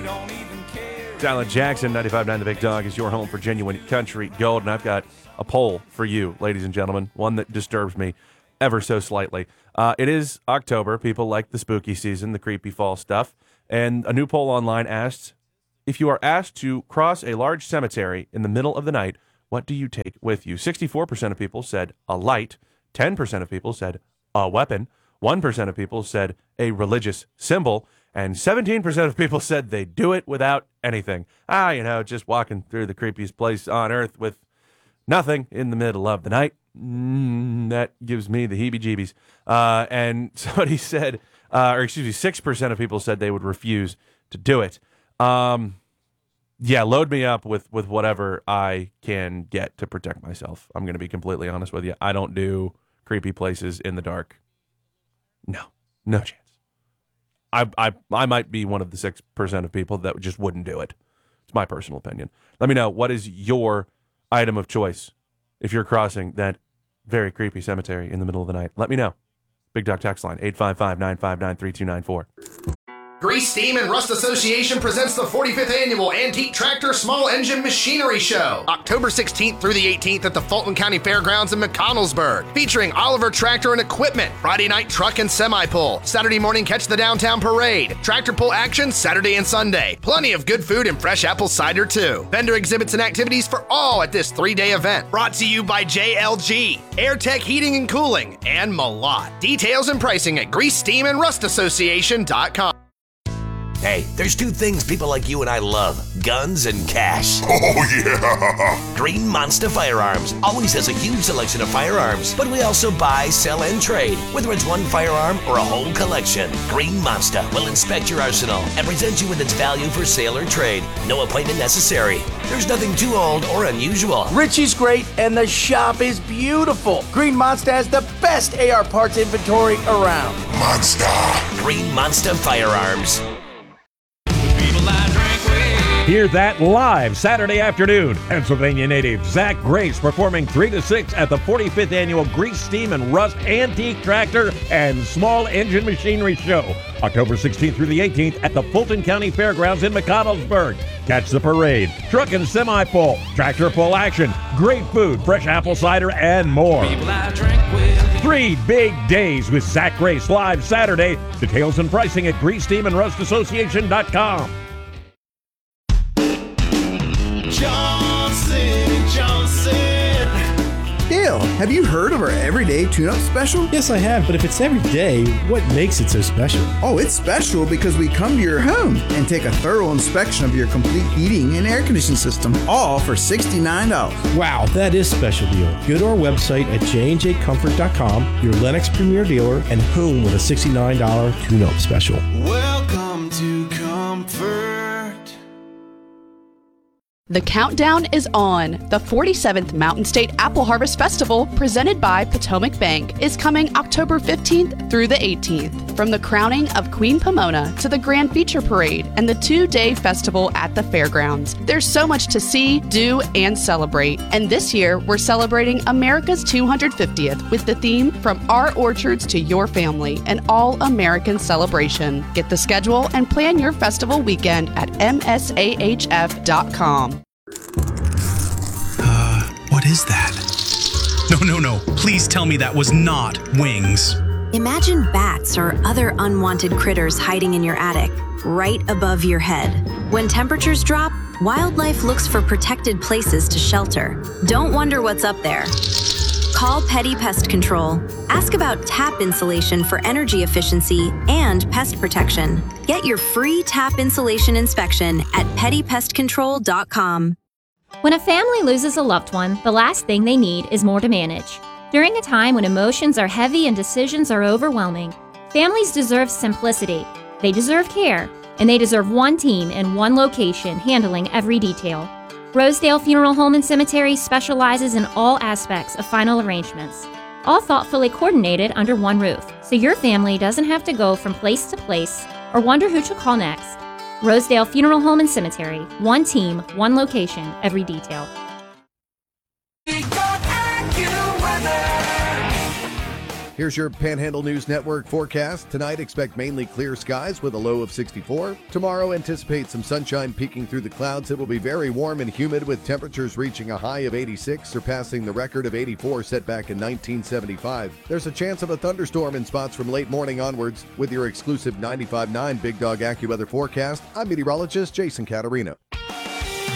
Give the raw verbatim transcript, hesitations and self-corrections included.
Alan Jackson, ninety-five point nine The Big Dog is your home for genuine country gold. And I've got a poll for you, ladies and gentlemen, one that disturbs me ever so slightly. Uh, it is October. People like the spooky season, the creepy fall stuff. And a new poll online asks, if you are asked to cross a large cemetery in the middle of the night, what do you take with you? sixty-four percent of people said a light. ten percent of people said a weapon. one percent of people said a religious symbol. And seventeen percent of people said they do it without anything. Ah, you know, just walking through the creepiest place on earth with nothing in the middle of the night. Mm, that gives me the heebie-jeebies. Uh, and somebody said, uh, or excuse me, six percent of people said they would refuse to do it. Um, yeah, load me up with, with whatever I can get to protect myself. I'm going to be completely honest with you. I don't do creepy places in the dark. No, no chance. I, I I might be one of the six percent of people that just wouldn't do it. It's my personal opinion. Let me know, what is your item of choice if you're crossing that very creepy cemetery in the middle of the night? Let me know. Big Dog text line, eight five five, nine five nine, three two nine four. Grease, Steam, and Rust Association presents the forty-fifth Annual Antique Tractor Small Engine Machinery Show, October sixteenth through the eighteenth at the Fulton County Fairgrounds in McConnellsburg, featuring Oliver Tractor and Equipment, Friday night truck and semi-pull, Saturday morning catch the downtown parade, tractor pull action Saturday and Sunday, plenty of good food and fresh apple cider too. Vendor exhibits and activities for all at this three-day event, brought to you by J L G, AirTech Heating and Cooling, and Malott. Details and pricing at grease steam and rust association dot com. Hey, there's two things people like you and I love, guns and cash. Oh, yeah! Green Monster Firearms always has a huge selection of firearms, but we also buy, sell, and trade, whether it's one firearm or a whole collection. Green Monster will inspect your arsenal and present you with its value for sale or trade. No appointment necessary. There's nothing too old or unusual. Richie's great, and the shop is beautiful. Green Monster has the best A R parts inventory around. Monster! Green Monster Firearms. Hear that live Saturday afternoon. Pennsylvania native Zach Grace performing three to six at the forty-fifth Annual Grease, Steam, and Rust Antique Tractor and Small Engine Machinery Show, October sixteenth through the eighteenth at the Fulton County Fairgrounds in McConnellsburg. Catch the parade, truck and semi-pull, tractor pull action, great food, fresh apple cider, and more. Three big days with Zach Grace live Saturday. Details and pricing at grease steam and rust association dot com. Johnson, Johnson. Dale, have you heard of our everyday tune-up special? Yes, I have, but if it's every day, what makes it so special? Oh, it's special because we come to your home and take a thorough inspection of your complete heating and air conditioning system, all for sixty-nine dollars. Wow, that is a special deal. Go to our website at j and j comfort dot com, your Lennox Premier dealer, and home with a sixty-nine dollars tune-up special. Welcome to Comfort. The countdown is on. The forty-seventh Mountain State Apple Harvest Festival, presented by Potomac Bank, is coming October fifteenth through the eighteenth. From the crowning of Queen Pomona to the Grand Feature Parade and the two-day festival at the fairgrounds, there's so much to see, do, and celebrate. And this year, we're celebrating America's two hundred fiftieth with the theme From Our Orchards to Your Family, an all-American celebration. Get the schedule and plan your festival weekend at m s a h f dot com. Uh, what is that? No, no, no. Please tell me that was not wings. Imagine bats or other unwanted critters hiding in your attic, right above your head. When temperatures drop, wildlife looks for protected places to shelter. Don't wonder what's up there. Call Petty Pest Control. Ask about tap insulation for energy efficiency and pest protection. Get your free tap insulation inspection at petty pest control dot com. When a family loses a loved one, the last thing they need is more to manage. During a time when emotions are heavy and decisions are overwhelming, families deserve simplicity. They deserve care, and they deserve one team in one location handling every detail. Rosedale Funeral Home and Cemetery specializes in all aspects of final arrangements, all thoughtfully coordinated under one roof, so your family doesn't have to go from place to place or wonder who to call next. Rosedale Funeral Home and Cemetery, one team, one location, every detail. Here's your Panhandle News Network forecast. Tonight, expect mainly clear skies with a low of sixty-four. Tomorrow, anticipate some sunshine peeking through the clouds. It will be very warm and humid with temperatures reaching a high of eighty-six, surpassing the record of eighty-four set back in nineteen seventy-five. There's a chance of a thunderstorm in spots from late morning onwards. With your exclusive ninety-five point nine Big Dog AccuWeather forecast, I'm meteorologist Jason Caterino.